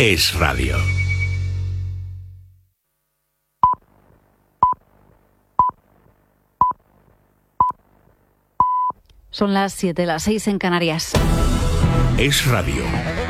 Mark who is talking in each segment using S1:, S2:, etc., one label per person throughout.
S1: Es Radio.
S2: Son las 7, las 6 en Canarias.
S1: Es Radio.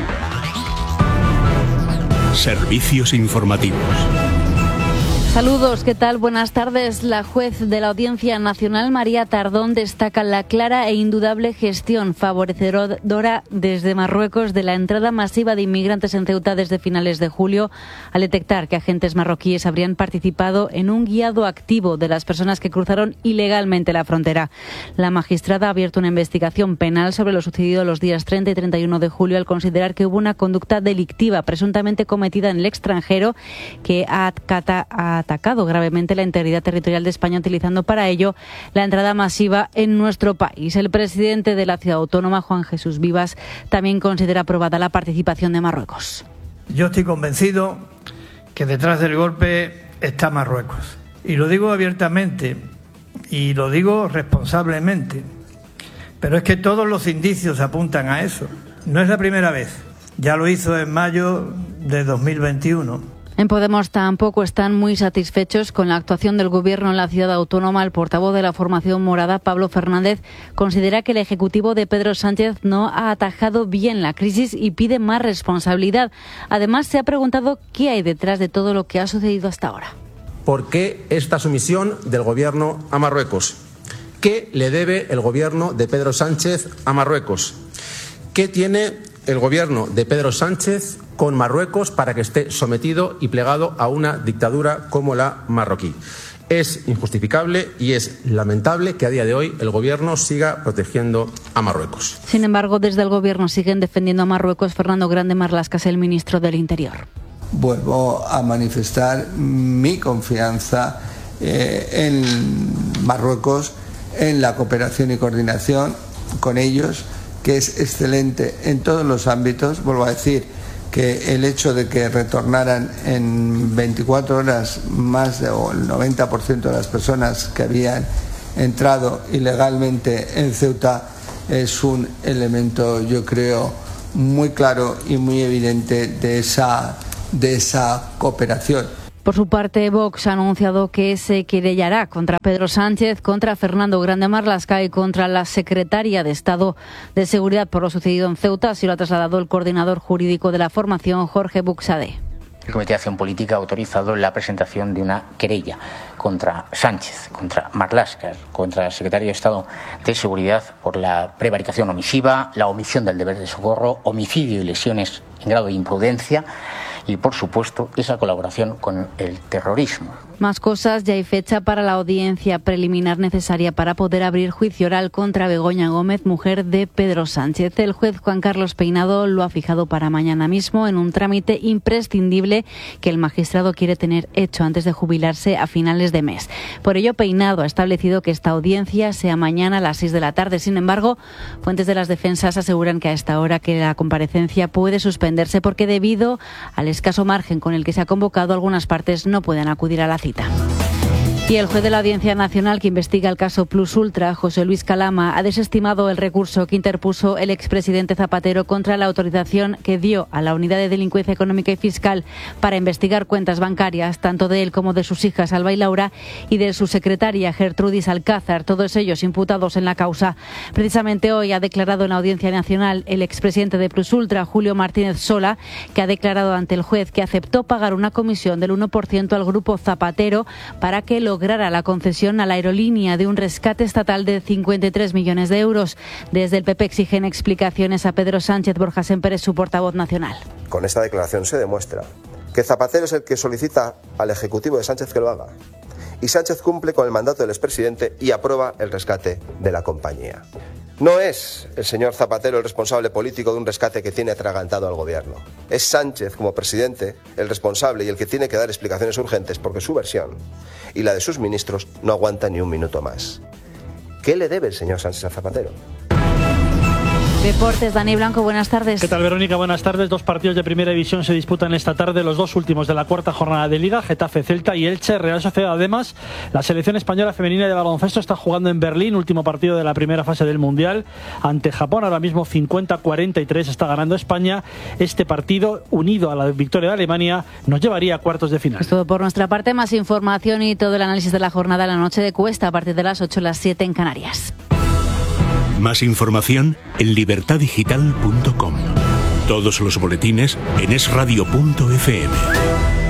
S1: Servicios informativos.
S2: Saludos, ¿qué tal? Buenas tardes. La juez de la Audiencia Nacional, María Tardón, destaca la clara e indudable gestión favorecedora desde Marruecos de la entrada masiva de inmigrantes en Ceuta desde finales de julio, al detectar que agentes marroquíes habrían participado en un guiado activo de las personas que cruzaron ilegalmente la frontera. La magistrada ha abierto una investigación penal sobre lo sucedido los días 30 y 31 de julio al considerar que hubo una conducta delictiva presuntamente cometida en el extranjero que ha atacado gravemente la integridad territorial de España, utilizando para ello la entrada masiva en nuestro país. El presidente de la ciudad autónoma, Juan Jesús Vivas, también considera aprobada la participación de Marruecos.
S3: Yo estoy convencido que detrás del golpe está Marruecos. Y lo digo abiertamente y lo digo responsablemente. Pero es que todos los indicios apuntan a eso. No es la primera vez. Ya lo hizo en mayo de 2021.
S2: En Podemos tampoco están muy satisfechos con la actuación del Gobierno en la ciudad autónoma. El portavoz de la formación morada, Pablo Fernández, considera que el Ejecutivo de Pedro Sánchez no ha atajado bien la crisis y pide más responsabilidad. Además, se ha preguntado qué hay detrás de todo lo que ha sucedido hasta ahora.
S4: ¿Por qué esta sumisión del Gobierno a Marruecos? ¿Qué le debe el Gobierno de Pedro Sánchez a Marruecos? ¿Qué tiene el Gobierno de Pedro Sánchez con Marruecos para que esté sometido y plegado a una dictadura como la marroquí? Es injustificable y es lamentable que a día de hoy el Gobierno siga protegiendo a Marruecos.
S2: Sin embargo, desde el Gobierno siguen defendiendo a Marruecos. Fernando Grande Marlaska, el ministro del Interior.
S5: Vuelvo a manifestar mi confianza en Marruecos, en la cooperación y coordinación con ellos, que es excelente en todos los ámbitos. Vuelvo a decir que el hecho de que retornaran en 24 horas más el 90% de las personas que habían entrado ilegalmente en Ceuta es un elemento, yo creo, muy claro y muy evidente de esa cooperación.
S2: Por su parte, Vox ha anunciado que se querellará contra Pedro Sánchez, contra Fernando Grande Marlaska y contra la secretaria de Estado de Seguridad por lo sucedido en Ceuta. Así lo ha trasladado el coordinador jurídico de la formación, Jorge Buxade.
S6: El Comité de Acción Política ha autorizado la presentación de una querella contra Sánchez, contra Marlaska, contra el secretario de Estado de Seguridad por la prevaricación omisiva, la omisión del deber de socorro, homicidio y lesiones en grado de imprudencia y, por supuesto, esa colaboración con el terrorismo.
S2: Más cosas, ya hay fecha para la audiencia preliminar necesaria para poder abrir juicio oral contra Begoña Gómez, mujer de Pedro Sánchez. El juez Juan Carlos Peinado lo ha fijado para mañana mismo en un trámite imprescindible que el magistrado quiere tener hecho antes de jubilarse a finales de mes. Por ello, Peinado ha establecido que esta audiencia sea mañana a las 6 de la tarde. Sin embargo, fuentes de las defensas aseguran que a esta hora que la comparecencia puede suspenderse porque debido al escaso margen con el que se ha convocado, algunas partes no pueden acudir a la cita. Y el juez de la Audiencia Nacional que investiga el caso Plus Ultra, José Luis Calama, ha desestimado el recurso que interpuso el expresidente Zapatero contra la autorización que dio a la Unidad de Delincuencia Económica y Fiscal para investigar cuentas bancarias, tanto de él como de sus hijas Alba y Laura, y de su secretaria Gertrudis Alcázar, todos ellos imputados en la causa. Precisamente hoy ha declarado en la Audiencia Nacional el expresidente de Plus Ultra, Julio Martínez Sola, que ha declarado ante el juez que aceptó pagar una comisión del 1% al grupo Zapatero para que lograra la concesión a la aerolínea de un rescate estatal de 53 millones de euros. Desde el PP exigen explicaciones a Pedro Sánchez. Borja Sémper es su portavoz nacional.
S7: Con esta declaración se demuestra que Zapatero es el que solicita al Ejecutivo de Sánchez que lo haga. Y Sánchez cumple con el mandato del expresidente y aprueba el rescate de la compañía. No es el señor Zapatero el responsable político de un rescate que tiene atragantado al gobierno. Es Sánchez, como presidente, el responsable y el que tiene que dar explicaciones urgentes porque su versión y la de sus ministros no aguanta ni un minuto más. ¿Qué le debe el señor Sánchez a Zapatero?
S2: Deportes, Dani Blanco, buenas tardes.
S8: ¿Qué tal, Verónica? Buenas tardes. 2 partidos de primera división se disputan esta tarde, los 2 últimos de la cuarta jornada de Liga, Getafe, Celta y Elche, Real Sociedad. Además, la selección española femenina de baloncesto está jugando en Berlín, último partido de la primera fase del Mundial, ante Japón. Ahora mismo 50-43 está ganando España. Este partido, unido a la victoria de Alemania, nos llevaría a cuartos de final.
S2: Es todo por nuestra parte. Más información y todo el análisis de la jornada en la noche de Cuesta, a partir de las 8, las 7 en Canarias.
S1: Más información en libertadigital.com. Todos los boletines en esradio.fm.